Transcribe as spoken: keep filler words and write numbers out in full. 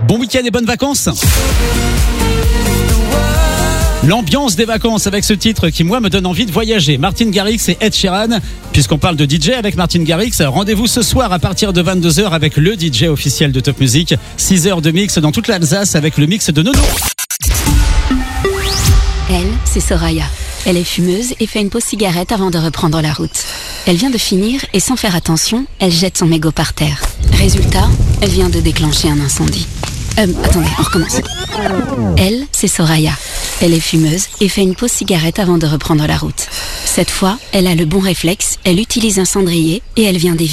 Bon week-end et bonnes vacances. L'ambiance des vacances avec ce titre qui, moi, me donne envie de voyager. Martin Garrix et Ed Sheeran. Puisqu'on parle de D J avec Martin Garrix, rendez-vous ce soir à partir de vingt-deux heures avec le D J officiel de Top Music. six heures de mix dans toute l'Alsace avec le mix de Nono. Elle, c'est Soraya. Elle est fumeuse et fait une pause cigarette avant de reprendre la route. Elle vient de finir et sans faire attention, elle jette son mégot par terre. Résultat, elle vient de déclencher un incendie. Euh, attendez, on recommence. Elle, c'est Soraya. Elle est fumeuse et fait une pause cigarette avant de reprendre la route. Cette fois, elle a le bon réflexe, elle utilise un cendrier et elle vient d'éviter